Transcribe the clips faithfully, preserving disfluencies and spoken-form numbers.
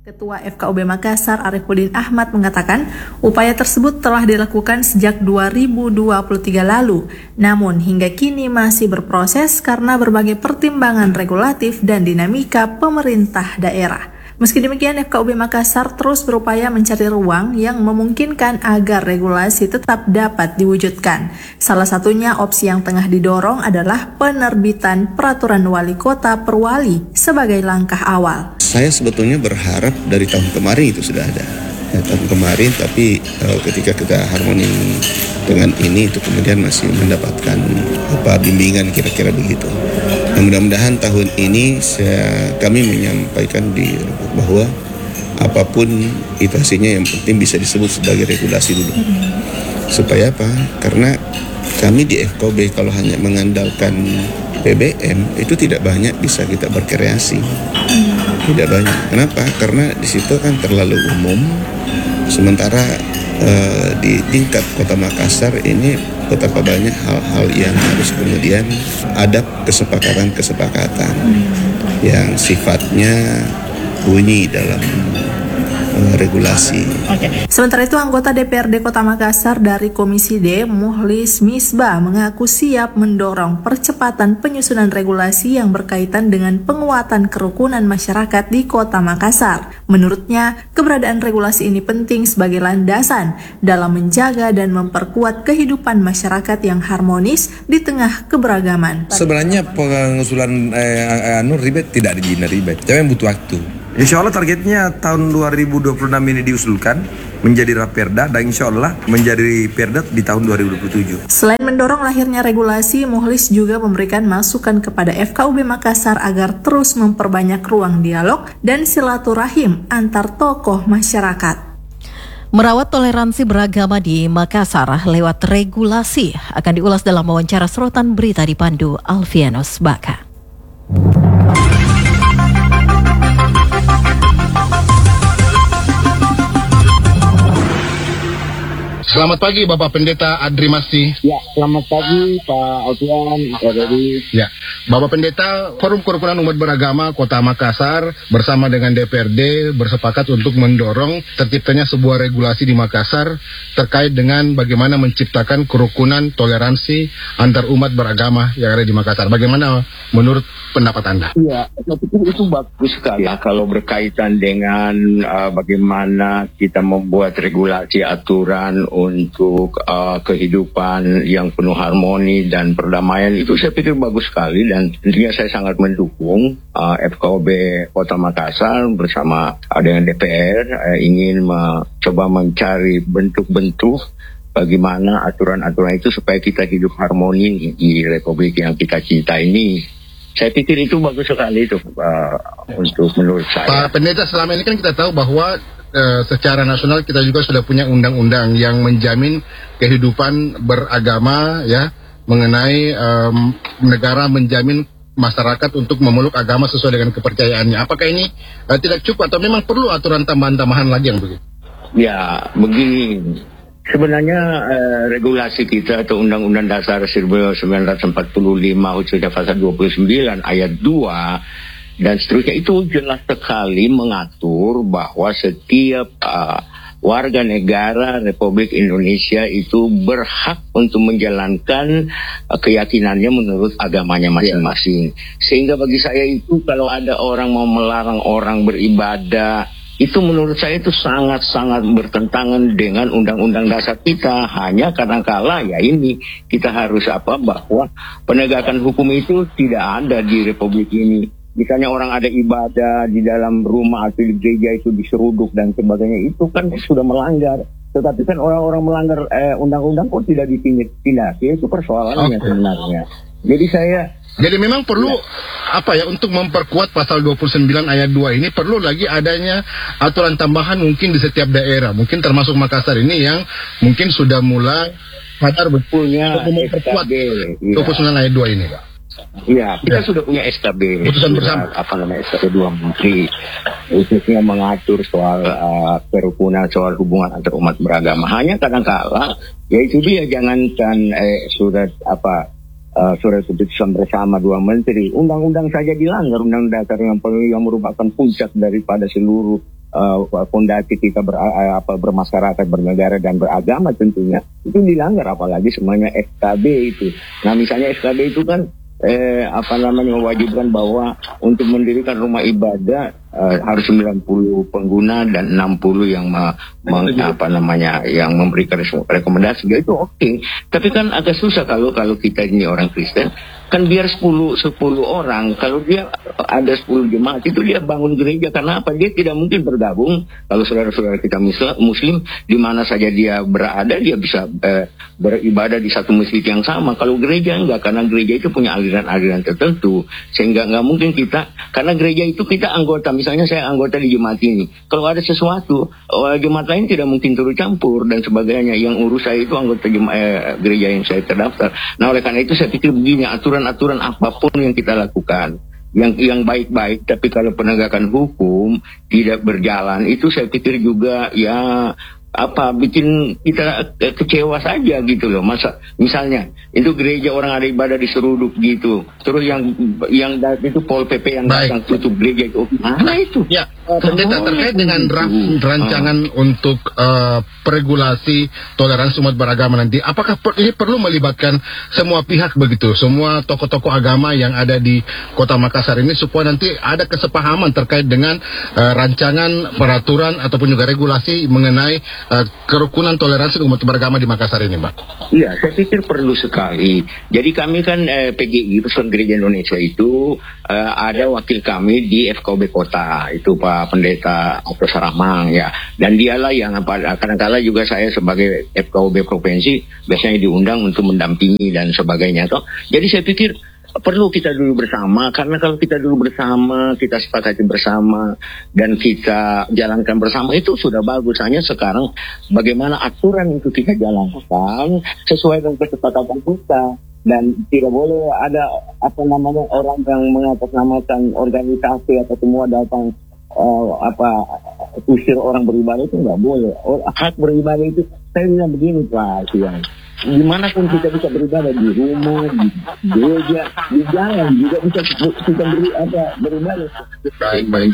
Ketua F K U B Makassar Arifudin Ahmad mengatakan upaya tersebut telah dilakukan sejak dua ribu dua puluh tiga lalu, namun hingga kini masih berproses karena berbagai pertimbangan regulatif dan dinamika pemerintah daerah. Meski demikian, F K U B Makassar terus berupaya mencari ruang yang memungkinkan agar regulasi tetap dapat diwujudkan. Salah satunya opsi yang tengah didorong adalah penerbitan peraturan wali kota per wali sebagai langkah awal. Saya sebetulnya berharap dari tahun kemarin itu sudah ada. Ya, tahun kemarin, tapi uh, ketika kita harmoni dengan ini itu kemudian masih mendapatkan apa bimbingan kira-kira begitu. Nah, mudah-mudahan tahun ini saya, kami menyampaikan di bahwa apapun itu hasilnya yang penting bisa disebut sebagai regulasi dulu. Supaya apa? Karena kami di F K U B kalau hanya mengandalkan B B M itu tidak banyak bisa kita berkreasi. Tidak banyak. Kenapa? Karena di situ kan terlalu umum. Sementara uh, di tingkat Kota Makassar ini betapa banyak hal-hal yang harus kemudian ada kesepakatan-kesepakatan yang sifatnya bunyi dalam uh, regulasi. Okay. Sementara itu, anggota D P R D Kota Makassar dari Komisi D, Muhlis Misbah, mengaku siap mendorong percepatan penyusunan regulasi yang berkaitan dengan penguatan kerukunan masyarakat di Kota Makassar. Menurutnya, keberadaan regulasi ini penting sebagai landasan dalam menjaga dan memperkuat kehidupan masyarakat yang harmonis di tengah keberagaman. Sebenarnya pengusulan eh, anu ribet tidak diizinin ribet, tapi butuh waktu. Insya Allah targetnya tahun dua ribu dua puluh enam ini diusulkan menjadi Raperda dan insya Allah menjadi Perda di tahun dua ribu dua puluh tujuh. Selain mendorong lahirnya regulasi, Muhlis juga memberikan masukan kepada F K U B Makassar agar terus memperbanyak ruang dialog dan silaturahim antar tokoh masyarakat. Merawat toleransi beragama di Makassar lewat regulasi akan diulas dalam wawancara sorotan berita dipandu Alfianus Baka. Selamat pagi Bapak Pendeta Adri Masih. Ya, selamat pagi Pak Alfian, Pak Dedi. Ya, Bapak Pendeta, Forum Kerukunan Umat Beragama Kota Makassar bersama dengan D P R D bersepakat untuk mendorong terciptanya sebuah regulasi di Makassar terkait dengan bagaimana menciptakan kerukunan toleransi antar umat beragama yang ada di Makassar. Bagaimana menurut pendapat Anda? Iya, saya pikir itu bagus sekali ya kalau berkaitan dengan uh, bagaimana kita membuat regulasi aturan untuk uh, kehidupan yang penuh harmoni dan perdamaian. Itu saya pikir bagus sekali dan tentunya saya sangat mendukung uh, F K U B Kota Makassar bersama uh, dengan D P R uh, ingin mencoba mencari bentuk-bentuk bagaimana aturan-aturan itu supaya kita hidup harmoni di Republik yang kita cinta ini. Saya pikir itu bagus sekali itu uh, untuk menurut saya. Pak Pendeta, selama ini kan kita tahu bahwa Uh, secara nasional kita juga sudah punya undang-undang yang menjamin kehidupan beragama ya, mengenai um, negara menjamin masyarakat untuk memeluk agama sesuai dengan kepercayaannya. Apakah ini uh, tidak cukup atau memang perlu aturan tambahan-tambahan lagi yang begitu? Ya, begini. Sebenarnya uh, regulasi kita atau Undang-Undang Dasar seribu sembilan ratus empat puluh lima khususnya pasal dua puluh sembilan ayat dua dan seterusnya itu jelas sekali mengatur bahwa setiap uh, warga negara Republik Indonesia itu berhak untuk menjalankan uh, keyakinannya menurut agamanya masing-masing. Sehingga bagi saya itu kalau ada orang mau melarang orang beribadah, itu menurut saya itu sangat-sangat bertentangan dengan Undang-Undang Dasar kita. Hanya kadang-kala ya ini kita harus apa bahwa penegakan hukum itu tidak ada di Republik ini. Misalnya orang ada ibadah di dalam rumah atau di gereja itu diseruduk dan sebagainya, itu kan sudah melanggar. Tetapi kan orang-orang melanggar eh, undang-undang kok tidak ditindak, ya itu persoalannya okay. Sebenarnya. Jadi saya Jadi memang perlu ya. apa ya untuk memperkuat pasal dua puluh sembilan ayat dua ini perlu lagi adanya aturan tambahan mungkin di setiap daerah, mungkin termasuk Makassar ini yang mungkin sudah mulai sadar betulnya memperkuat dua puluh sembilan ayat dua ini, Pak. Iya, kita ya. sudah punya S K B, putusan bersama, apa namanya S K B dua Menteri, khususnya mengatur soal uh, kerukunan, soal hubungan antar umat beragama. Hanya kadang-kala, ya itu dia jangankan eh, surat apa uh, surat keputusan bersama dua Menteri, undang-undang saja dilanggar, undang dasar yang yang merupakan puncak daripada seluruh uh, fondasi kita ber, uh, apa, bermasyarakat, bernegara dan beragama tentunya itu dilanggar, apalagi semuanya S K B itu. Nah misalnya S K B itu kan eh, apa namanya mewajibkan bahwa untuk mendirikan rumah ibadah uh, harus sembilan puluh pengguna dan enam puluh yang ma, ma, apa namanya yang memberikan rekomendasi. Itu oke, okay. Tapi kan agak susah kalau kalau kita ini orang Kristen. Kan biar sepuluh orang, kalau dia ada sepuluh jemaat itu dia bangun gereja, karena apa? Dia tidak mungkin bergabung. Kalau saudara-saudara kita muslim, di mana saja dia berada, dia bisa eh, beribadah di satu masjid yang sama. Kalau gereja enggak, karena gereja itu punya aliran-aliran tertentu, sehingga enggak mungkin kita, karena gereja itu kita anggota, misalnya saya anggota di jemaat ini, kalau ada sesuatu, jemaat lain tidak mungkin turut campur dan sebagainya. Yang urus saya itu anggota jemaat, eh, gereja yang saya terdaftar. Nah oleh karena itu saya pikir begini, aturan aturan apapun yang kita lakukan yang yang baik-baik, tapi kalau penegakan hukum tidak berjalan, itu saya pikir juga ya apa bikin kita kecewa saja gitu loh. Masa misalnya itu gereja orang ada ibadah di Seruduk gitu, terus yang yang itu Pol P P yang datang tutup gereja itu, mana itu? Ya, pendeta, terkait dengan draft rancangan uh. untuk uh, peregulasi toleransi umat beragama nanti, apakah per, ini perlu melibatkan semua pihak begitu, semua tokoh-tokoh agama yang ada di Kota Makassar ini, supaya nanti ada kesepahaman terkait dengan uh, rancangan peraturan ataupun juga regulasi mengenai Uh, kerukunan toleransi umat beragama di Makassar ini, Pak? Iya, saya pikir perlu sekali. Jadi kami kan eh, P G I, Persatuan Gereja Indonesia itu eh, ada wakil kami di F K U B Kota, itu Pak Pendeta Apros Rahman ya. Dan dialah yang kadang-kala juga saya sebagai F K U B Provinsi biasanya diundang untuk mendampingi dan sebagainya. Toh. Jadi saya pikir perlu kita dulu bersama, karena kalau kita dulu bersama, kita sepakati bersama, dan kita jalankan bersama, itu sudah bagus. Hanya sekarang bagaimana aturan itu kita jalankan sesuai dengan kesepakatan kita, dan tidak boleh ada apa namanya orang yang mengatasnamakan organisasi atau semua datang uh, apa usir orang beribadah, itu nggak boleh. Hak beribadah itu saya bilang begini Pak Siang. Dimanapun kita bisa beribadah, di rumah, di gereja, di jalan juga bisa kita beri apa beribadah. Baik, baik.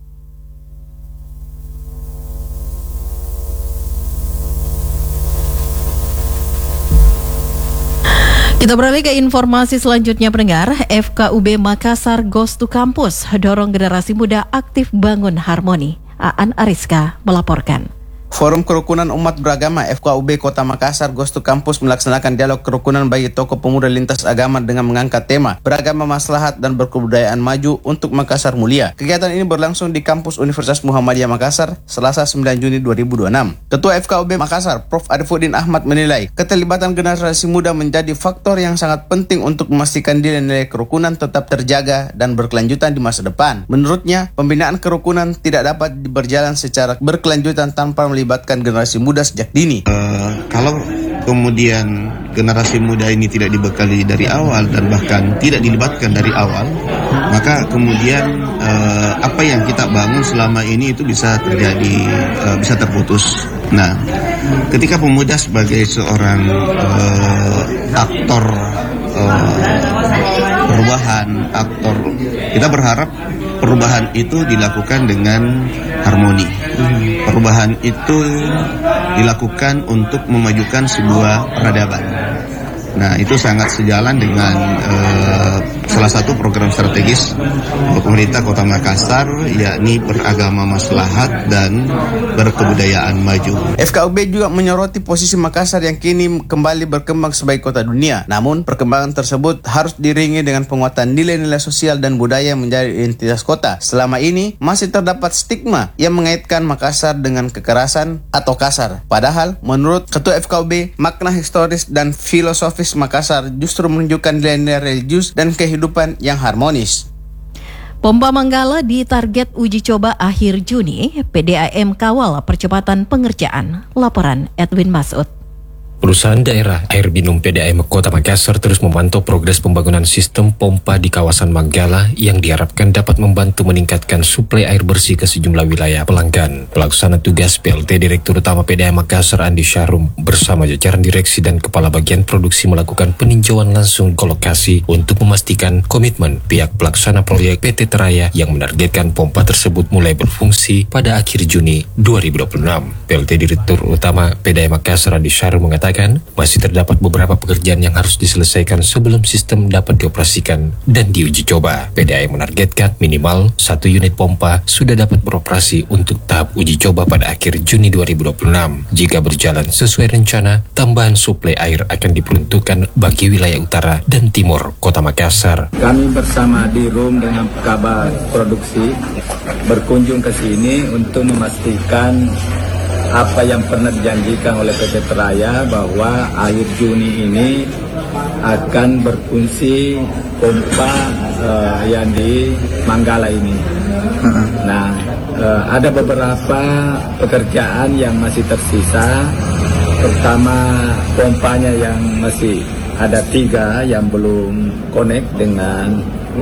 Kita beralih ke informasi selanjutnya, pendengar. F K U B Makassar Goes to Campus, dorong generasi muda aktif bangun harmoni. Aan Ariska melaporkan. Forum Kerukunan Umat Beragama F K U B Kota Makassar Goes to Campus melaksanakan dialog kerukunan bagi tokoh pemuda lintas agama dengan mengangkat tema beragama maslahat dan berkebudayaan maju untuk Makassar Mulia. Kegiatan ini berlangsung di kampus Universitas Muhammadiyah Makassar Selasa sembilan Juni dua ribu dua puluh enam. Ketua F K U B Makassar, Profesor Arifuddin Ahmad menilai keterlibatan generasi muda menjadi faktor yang sangat penting untuk memastikan nilai-nilai kerukunan tetap terjaga dan berkelanjutan di masa depan. Menurutnya, pembinaan kerukunan tidak dapat berjalan secara berkelanjutan tanpa melibatkan generasi muda sejak dini. Uh, kalau kemudian generasi muda ini tidak dibekali dari awal dan bahkan tidak dilibatkan dari awal, maka kemudian uh, apa yang kita bangun selama ini itu bisa terjadi, uh, bisa terputus. Nah, ketika pemuda sebagai seorang uh, aktor uh, perubahan, aktor, kita berharap perubahan itu dilakukan dengan harmoni. Perubahan itu dilakukan untuk memajukan sebuah peradaban. Nah, itu sangat sejalan dengan uh, salah satu program strategis pemerintah Kota Makassar, yakni beragama maslahat dan berkebudayaan maju. F K U B juga menyoroti posisi Makassar yang kini kembali berkembang sebagai kota dunia. Namun, perkembangan tersebut harus diiringi dengan penguatan nilai-nilai sosial dan budaya yang menjadi identitas kota. Selama ini, masih terdapat stigma yang mengaitkan Makassar dengan kekerasan atau kasar. Padahal, menurut Ketua F K U B, makna historis dan filosofis Makassar justru menunjukkan nilai-nilai religius dan kehidupan yang harmonis. Pompa Manggala ditarget uji coba akhir Juni. P D A M kawal percepatan pengerjaan. Laporan Edwin Masud. Perusahaan daerah air minum P D A M Kota Makassar terus memantau progres pembangunan sistem pompa di kawasan Manggala yang diharapkan dapat membantu meningkatkan suplai air bersih ke sejumlah wilayah pelanggan. Pelaksana tugas P L T Direktur Utama P D A M Makassar Andi Syarum bersama jajaran direksi dan kepala bagian produksi melakukan peninjauan langsung ke lokasi untuk memastikan komitmen pihak pelaksana proyek P T Teraya yang menargetkan pompa tersebut mulai berfungsi pada akhir Juni dua ribu dua puluh enam. P L T Direktur Utama P D A M Makassar Andi Syarum mengatakan masih terdapat beberapa pekerjaan yang harus diselesaikan sebelum sistem dapat dioperasikan dan diuji coba. P D A M menargetkan minimal satu unit pompa sudah dapat beroperasi untuk tahap uji coba pada akhir Juni dua ribu dua puluh enam. Jika berjalan sesuai rencana, tambahan suplai air akan diperuntukkan bagi wilayah utara dan timur Kota Makassar. Kami bersama di Room dengan kabar produksi berkunjung ke sini untuk memastikan apa yang pernah dijanjikan oleh P T Teraya bahwa akhir Juni ini akan berfungsi pompa uh, yang di Manggala ini. Nah, uh, ada beberapa pekerjaan yang masih tersisa. Pertama, pompanya yang masih ada tiga yang belum connect dengan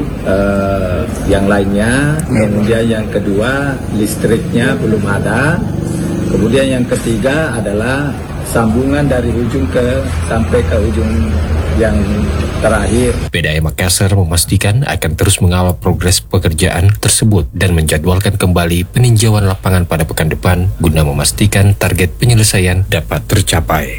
uh, yang lainnya. Kemudian yang kedua, listriknya belum ada. Kemudian yang ketiga adalah sambungan dari ujung ke sampai ke ujung yang terakhir. P D A M Makassar memastikan akan terus mengawal progres pekerjaan tersebut dan menjadwalkan kembali peninjauan lapangan pada pekan depan guna memastikan target penyelesaian dapat tercapai.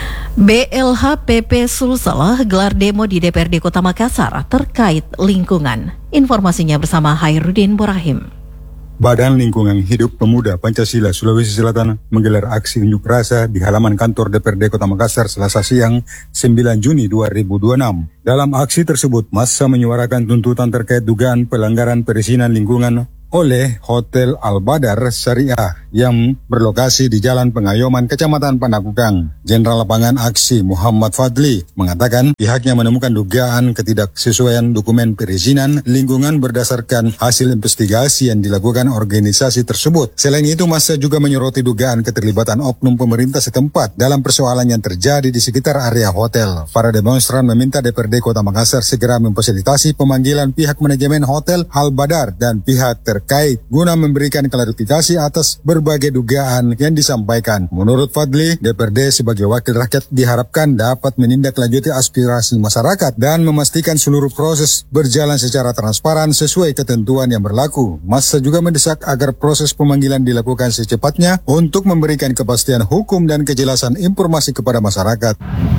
B L H P P Sulsel gelar demo di D P R D Kota Makassar terkait lingkungan. Informasinya bersama Hairudin Borahim. Badan Lingkungan Hidup Pemuda Pancasila Sulawesi Selatan menggelar aksi unjuk rasa di halaman kantor D P R D Kota Makassar Selasa siang sembilan Juni dua ribu dua puluh enam. Dalam aksi tersebut, massa menyuarakan tuntutan terkait dugaan pelanggaran perizinan lingkungan oleh Hotel Al-Badar Syariah yang berlokasi di Jalan Pengayoman, Kecamatan Panakukang. Jenderal Lapangan Aksi Muhammad Fadli mengatakan pihaknya menemukan dugaan ketidaksesuaian dokumen perizinan lingkungan berdasarkan hasil investigasi yang dilakukan organisasi tersebut. Selain itu, massa juga menyoroti dugaan keterlibatan oknum pemerintah setempat dalam persoalan yang terjadi di sekitar area hotel. Para demonstran meminta D P R D Kota Makassar segera memfasilitasi pemanggilan pihak manajemen Hotel Al-Badar dan pihak ter terkait guna memberikan klarifikasi atas berbagai dugaan yang disampaikan. Menurut Fadli, D P R D sebagai wakil rakyat diharapkan dapat menindaklanjuti aspirasi masyarakat dan memastikan seluruh proses berjalan secara transparan sesuai ketentuan yang berlaku. Massa juga mendesak agar proses pemanggilan dilakukan secepatnya untuk memberikan kepastian hukum dan kejelasan informasi kepada masyarakat.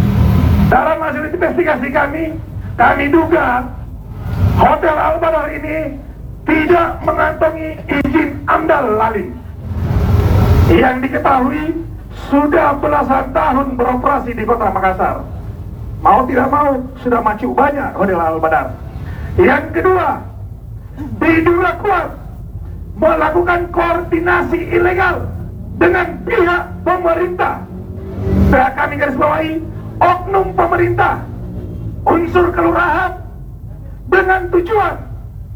Dalam hasil investigasi kami, kami duga Hotel Al-Badar ini tidak mengantongi izin amdal lalin yang diketahui sudah belasan tahun beroperasi di Kota Makassar. Mau tidak mau sudah macu banyak Hotel Al-Badar. Yang kedua, diduga kuat melakukan koordinasi ilegal dengan pihak pemerintah. Dan kami garis bawahi oknum pemerintah, unsur kelurahan dengan tujuan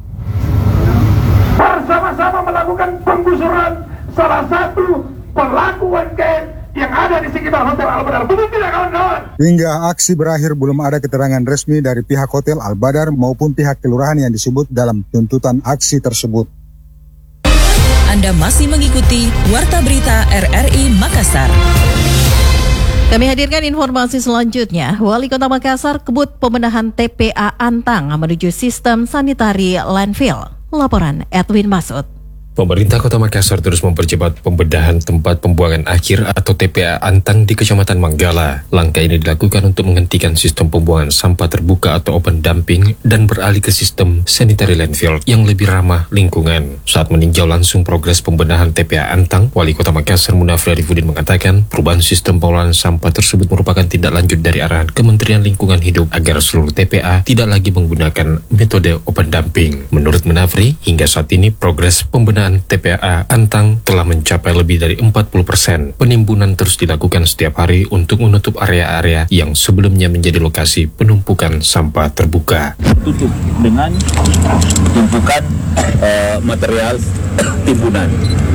bersama-sama melakukan penggusuran salah satu pelaku U M K M yang ada di sekitar Hotel Al-Badar. Betul tidak kawan-kawan? Hingga aksi berakhir belum ada keterangan resmi dari pihak Hotel Al-Badar maupun pihak kelurahan yang disebut dalam tuntutan aksi tersebut. Anda masih mengikuti Warta Berita R R I Makassar. Kami hadirkan informasi selanjutnya. Wali Kota Makassar kebut pembenahan T P A Antang menuju sistem sanitari landfill. Laporan Edwin Masud. Pemerintah Kota Makassar terus mempercepat pembedahan tempat pembuangan akhir atau T P A Antang di Kecamatan Manggala. Langkah ini dilakukan untuk menghentikan sistem pembuangan sampah terbuka atau open dumping dan beralih ke sistem sanitary landfill yang lebih ramah lingkungan. Saat meninjau langsung progres pembedahan T P A Antang, Wali Kota Makassar Munafri Arifudin mengatakan perubahan sistem pengelolaan sampah tersebut merupakan tindak lanjut dari arahan Kementerian Lingkungan Hidup agar seluruh T P A tidak lagi menggunakan metode open dumping. Menurut Munafri, hingga saat ini progres pembedahan T P A Antang telah mencapai lebih dari empat puluh persen. Penimbunan terus dilakukan setiap hari untuk menutup area-area yang sebelumnya menjadi lokasi penumpukan sampah terbuka. Tutup dengan tumpukan uh, material timbunan.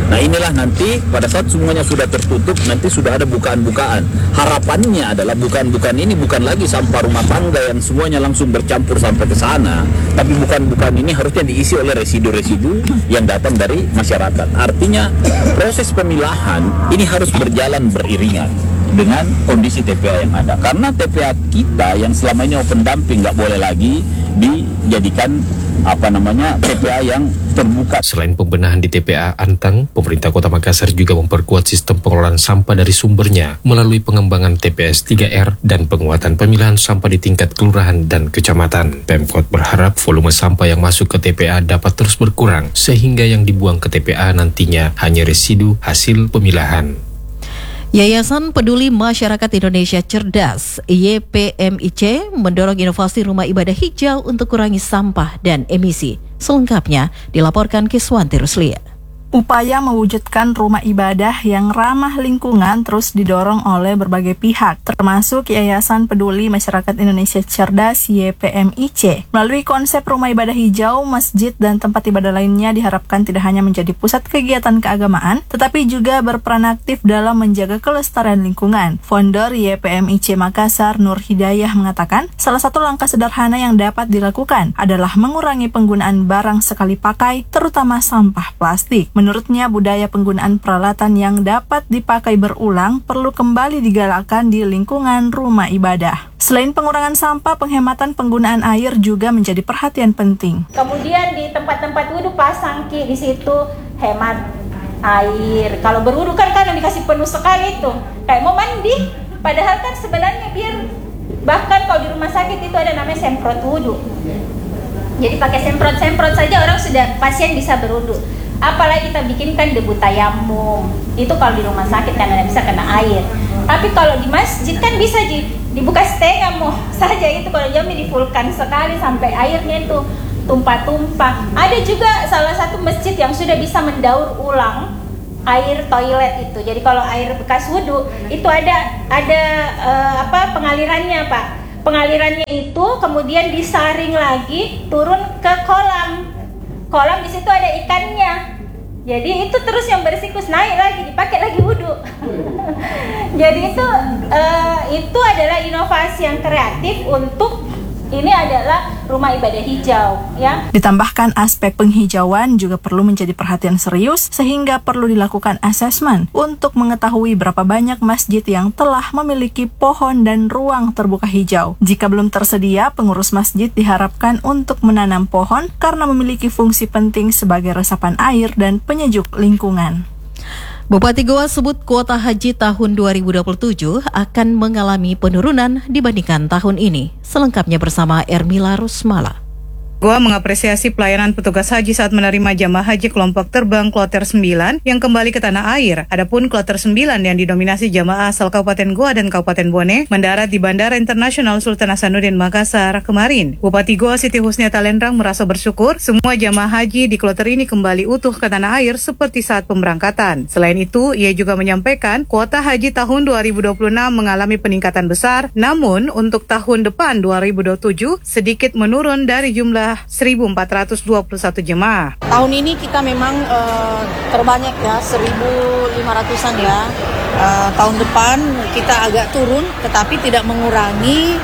Nah inilah nanti pada saat semuanya sudah tertutup, nanti sudah ada bukaan-bukaan. Harapannya adalah bukaan-bukaan ini bukan lagi sampah rumah tangga yang semuanya langsung bercampur sampai ke sana, tapi bukaan-bukaan ini harusnya diisi oleh residu-residu yang datang dari masyarakat. Artinya proses pemilahan ini harus berjalan beriringan dengan kondisi T P A yang ada. Karena T P A kita yang selama ini open dumping nggak boleh lagi dijadikan apa namanya T P A yang terbuka. Selain pembenahan di T P A Antang, pemerintah Kota Makassar juga memperkuat sistem pengelolaan sampah dari sumbernya melalui pengembangan T P S tiga R dan penguatan pemilahan sampah di tingkat kelurahan dan kecamatan. Pemkot berharap volume sampah yang masuk ke T P A dapat terus berkurang sehingga yang dibuang ke T P A nantinya hanya residu hasil pemilahan. Yayasan Peduli Masyarakat Indonesia Cerdas Y P M I C mendorong inovasi rumah ibadah hijau untuk kurangi sampah dan emisi. Selengkapnya dilaporkan Kiswanti Ruslia. Upaya mewujudkan rumah ibadah yang ramah lingkungan terus didorong oleh berbagai pihak, termasuk Yayasan Peduli Masyarakat Indonesia Cerdas Y P M I C. Melalui konsep rumah ibadah hijau, masjid dan tempat ibadah lainnya diharapkan tidak hanya menjadi pusat kegiatan keagamaan, tetapi juga berperan aktif dalam menjaga kelestarian lingkungan. Founder Y P M I C Makassar, Nur Hidayah, mengatakan, salah satu langkah sederhana yang dapat dilakukan adalah mengurangi penggunaan barang sekali pakai, terutama sampah plastik. Menurutnya, budaya penggunaan peralatan yang dapat dipakai berulang perlu kembali digalakkan di lingkungan rumah ibadah. Selain pengurangan sampah, penghematan penggunaan air juga menjadi perhatian penting. Kemudian di tempat-tempat wudhu pasang ki di situ hemat air. Kalau berwudhu kan kadang dikasih penuh sekali itu, kayak mau mandi. Padahal kan sebenarnya biar bahkan kalau di rumah sakit itu ada namanya semprot wudhu. Jadi pakai semprot-semprot saja orang sudah pasien bisa berwudhu. Apalagi kita bikinkan debu tayamum, itu kalau di rumah sakit karena bisa kena air. Tapi kalau di masjid kan bisa di, dibuka setengah mau saja itu, kalau jami di fullkan sekali sampai airnya itu tumpah-tumpah. Ada juga salah satu masjid yang sudah bisa mendaur ulang air toilet itu. Jadi kalau air bekas wudhu itu ada ada uh, apa pengalirannya Pak. Pengalirannya itu kemudian disaring lagi turun ke kolam. Kolam di situ ada ikannya. Jadi itu terus yang bersiklus naik lagi, dipakai lagi wudhu. Jadi itu uh, itu adalah inovasi yang kreatif untuk ini adalah rumah ibadah hijau, ya. Ditambahkan aspek penghijauan juga perlu menjadi perhatian serius sehingga perlu dilakukan asesmen untuk mengetahui berapa banyak masjid yang telah memiliki pohon dan ruang terbuka hijau. Jika belum tersedia, pengurus masjid diharapkan untuk menanam pohon karena memiliki fungsi penting sebagai resapan air dan penyejuk lingkungan. Bupati Goa sebut kuota haji tahun dua ribu dua puluh tujuh akan mengalami penurunan dibandingkan tahun ini. Selengkapnya bersama Ermila Rusmala. Goa mengapresiasi pelayanan petugas haji saat menerima jamaah haji kelompok terbang Kloter sembilan yang kembali ke tanah air. Adapun Kloter sembilan yang didominasi jamaah asal Kabupaten Goa dan Kabupaten Bone mendarat di Bandara Internasional Sultan Hasanuddin Makassar kemarin. Bupati Goa Siti Husnia Talendrang merasa bersyukur semua jamaah haji di kloter ini kembali utuh ke tanah air seperti saat pemberangkatan. Selain itu, ia juga menyampaikan kuota haji tahun dua ribu dua puluh enam mengalami peningkatan besar, namun untuk tahun depan dua ribu dua puluh tujuh sedikit menurun dari jumlah seribu empat ratus dua puluh satu jemaah. Tahun ini kita memang uh, terbanyak ya, seribu lima ratusan ya. Uh, tahun depan kita agak turun, tetapi tidak mengurangi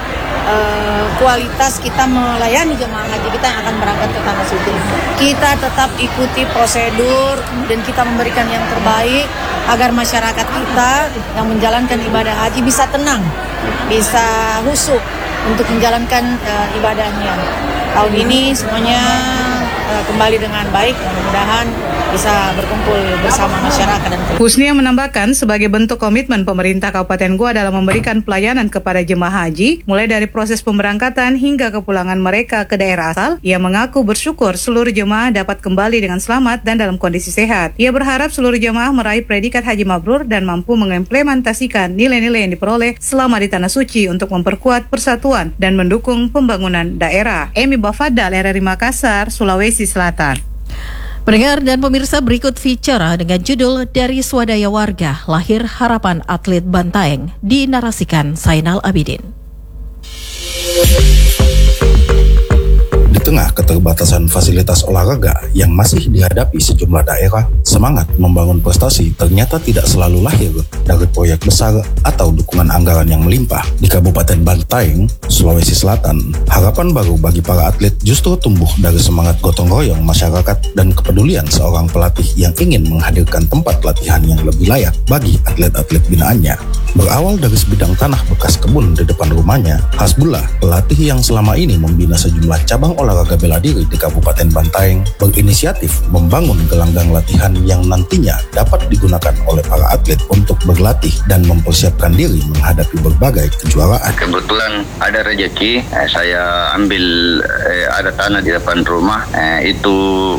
uh, kualitas kita melayani jemaah haji kita yang akan berangkat ke tanah suci. Kita tetap ikuti prosedur dan kita memberikan yang terbaik agar masyarakat kita yang menjalankan ibadah haji bisa tenang, bisa khusyuk untuk menjalankan uh, ibadahnya. Tahun ini semuanya uh, kembali dengan baik, mudah-mudahan bisa berkumpul bersama masyarakat. Dan Husnia menambahkan sebagai bentuk komitmen pemerintah Kabupaten Goa dalam memberikan pelayanan kepada jemaah haji, mulai dari proses pemberangkatan hingga kepulangan mereka ke daerah asal, ia mengaku bersyukur seluruh jemaah dapat kembali dengan selamat dan dalam kondisi sehat. Ia berharap seluruh jemaah meraih predikat haji mabrur dan mampu mengimplementasikan nilai-nilai yang diperoleh selama di Tanah Suci untuk memperkuat persatuan dan mendukung pembangunan daerah. Emi Bafadal, R R I Makassar, Sulawesi Selatan. Pendengar dan pemirsa, berikut feature dengan judul Dari Swadaya Warga, Lahir Harapan Atlet Bantaeng, dinarasikan Zainal Abidin. tengah keterbatasan fasilitas olahraga yang masih dihadapi sejumlah daerah, semangat membangun prestasi ternyata tidak selalu lahir dari proyek besar atau dukungan anggaran yang melimpah. Di Kabupaten Bantaeng, Sulawesi Selatan, harapan baru bagi para atlet justru tumbuh dari semangat gotong royong masyarakat dan kepedulian seorang pelatih yang ingin menghadirkan tempat latihan yang lebih layak bagi atlet-atlet binaannya. Berawal dari sebidang tanah bekas kebun di depan rumahnya, Hasbullah, pelatih yang selama ini membina sejumlah cabang olahraga bela diri di Kabupaten Bantaeng, berinisiatif membangun gelanggang latihan yang nantinya dapat digunakan oleh para atlet untuk berlatih dan mempersiapkan diri menghadapi berbagai kejuaraan. Kebetulan ada rezeki, eh, saya ambil eh, ada tanah di depan rumah, eh, itu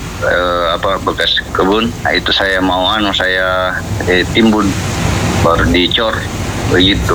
eh, apa bekas kebun, nah, itu saya mau anu saya eh, timbun baru dicor. Begitu.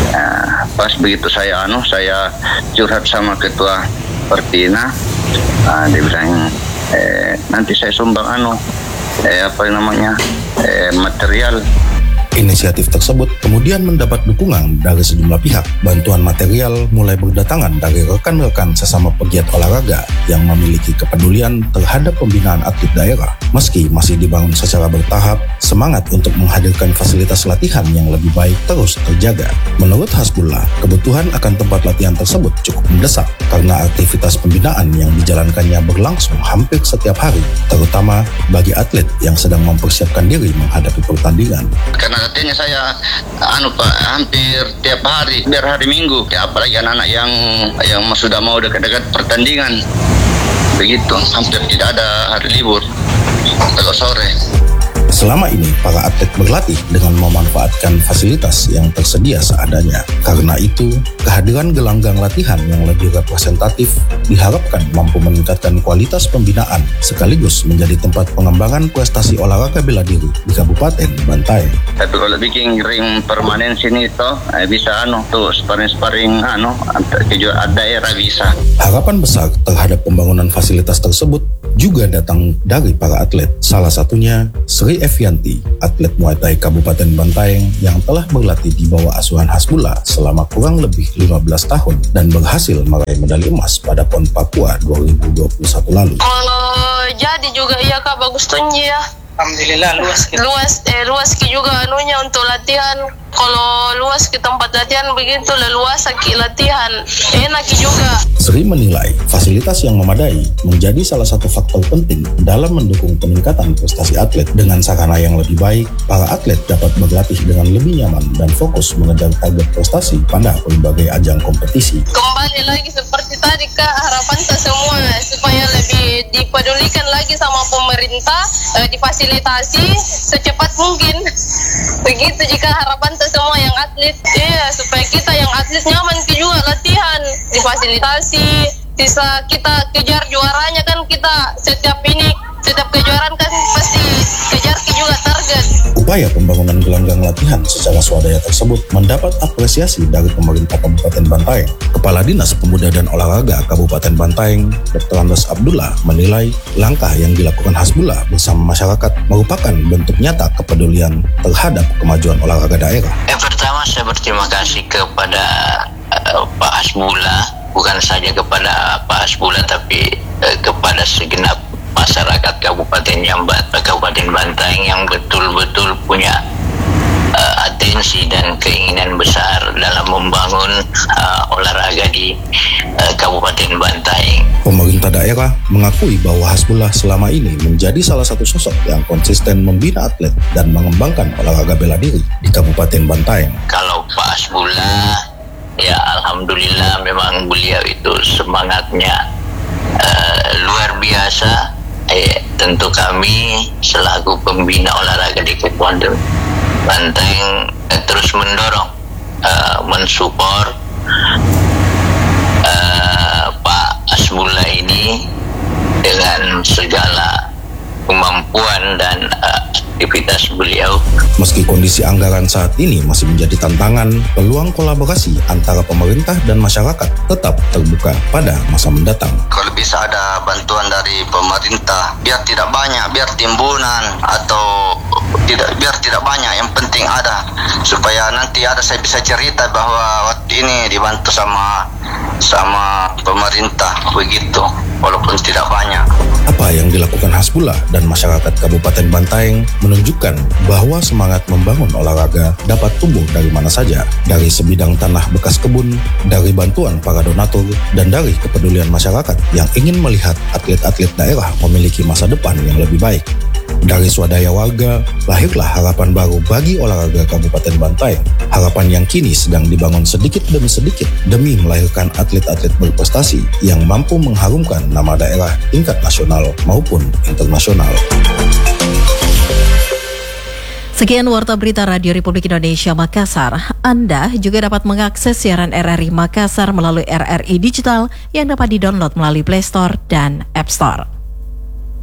Nah, pas begitu saya anu, saya curhat sama ketua Pertina, nah, dia bilang eh, nanti saya sumbang anu, eh, apa namanya, eh, material. Inisiatif tersebut kemudian mendapat dukungan dari sejumlah pihak. Bantuan material mulai berdatangan dari rekan-rekan sesama pegiat olahraga yang memiliki kepedulian terhadap pembinaan atlet daerah. Meski masih dibangun secara bertahap, semangat untuk menghadirkan fasilitas latihan yang lebih baik terus terjaga. Menurut Hasbullah, kebutuhan akan tempat latihan tersebut cukup mendesak karena aktivitas pembinaan yang dijalankannya berlangsung hampir setiap hari, terutama bagi atlet yang sedang mempersiapkan diri menghadapi pertandingan. Karena latihannya saya anu Pak hampir tiap hari, biar hari Minggu, ya, apalagi anak-anak yang yang sudah mau dekat-dekat pertandingan. Begitu, hampir tidak ada hari libur kalau sore. Selama ini, para atlet berlatih dengan memanfaatkan fasilitas yang tersedia seadanya. Karena itu, kehadiran gelanggang latihan yang lebih representatif diharapkan mampu meningkatkan kualitas pembinaan sekaligus menjadi tempat pengembangan prestasi olahraga bela diri di Kabupaten Bantaeng. Tapi kalau bikin ring permanen sini itu eh, bisa anu tuh sparring-sparring anu kejuaraan daerah bisa. Harapan besar terhadap pembangunan fasilitas tersebut juga datang dari para atlet. Salah satunya Sri Evianti, atlet Muay Thai Kabupaten Bantaeng yang telah berlatih di bawah asuhan Hasbullah selama kurang lebih lima belas tahun dan berhasil meraih medali emas pada PON Papua dua ribu dua puluh satu lalu. Kalau jadi juga iya Kak, bagus tunji ya. Alhamdulillah luas gitu. Luas eh luas juga anunya untuk latihan. Kalau luas ke tempat latihan begitu leluasa ki latihan. Enak juga. Sri menilai fasilitas yang memadai menjadi salah satu faktor penting dalam mendukung peningkatan prestasi atlet. Dengan sarana yang lebih baik, para atlet dapat berlatih dengan lebih nyaman dan fokus mengejar target prestasi pada berbagai ajang kompetisi. Kembali lagi seperti tadi Kak, harapan kita semua supaya lebih dipedulikan lagi sama pemerintah, eh, difasilitasi secepat mungkin. Begitu jika harapan kita semua yang atlet, iya supaya kita yang atlet nyaman juga latihan, difasilitasi, bisa kita kejar juaranya kan kita setiap ini, setiap kejuaraan kan pasti kejar juga target. Upaya pembangunan gelanggang latihan secara swadaya tersebut mendapat apresiasi dari pemerintah Kabupaten Bantaeng. Kepala Dinas Pemuda dan Olahraga Kabupaten Bantaeng, Doktor Andes Abdullah, menilai langkah yang dilakukan Hasbullah bersama masyarakat merupakan bentuk nyata kepedulian terhadap kemajuan olahraga daerah. Yang pertama saya berterima kasih kepada uh, Pak Hasbullah, bukan saja kepada Pak Hasbullah tapi uh, kepada segenap masyarakat Kabupaten Jambat, Kabupaten Bantaeng yang betul-betul punya uh, atensi dan keinginan besar dalam membangun uh, olahraga di uh, Kabupaten Bantaeng. Pemerintah daerah mengakui bahwa Hasbullah selama ini menjadi salah satu sosok yang konsisten membina atlet dan mengembangkan olahraga bela diri di Kabupaten Bantaeng. Kalau Pak Hasbullah, ya alhamdulillah memang beliau itu semangatnya uh, luar biasa. Eh, tentu kami selaku pembina olahraga di Kabupaten Bantaeng eh, terus mendorong, uh, mensupport uh, Pak Hasbullah ini dengan segala kemampuan dan uh, aktivitas beliau. Meski kondisi anggaran saat ini masih menjadi tantangan, peluang kolaborasi antara pemerintah dan masyarakat tetap terbuka pada masa mendatang. Kalau bisa ada bantuan dari pemerintah, biar tidak banyak, biar timbunan atau tidak, biar tidak banyak, yang penting ada, supaya nanti ada saya bisa cerita bahwa waktu ini dibantu sama sama pemerintah begitu, walaupun tidak banyak. Apa yang dilakukan Hasbullah dan masyarakat Kabupaten Bantaeng menunjukkan bahwa semangat membangun olahraga dapat tumbuh dari mana saja, dari sebidang tanah bekas kebun, dari bantuan para donatur, dan dari kepedulian masyarakat yang ingin melihat atlet-atlet daerah memiliki masa depan yang lebih baik. Dari swadaya warga, lahirlah harapan baru bagi olahraga Kabupaten Bantaeng. Harapan yang kini sedang dibangun sedikit demi sedikit demi melahirkan atlet-atlet berprestasi yang mampu mengharumkan nama daerah tingkat nasional maupun internasional. Sekian Warta Berita Radio Republik Indonesia Makassar. Anda juga dapat mengakses siaran R R I Makassar melalui R R I Digital yang dapat didownload melalui Play Store dan App Store.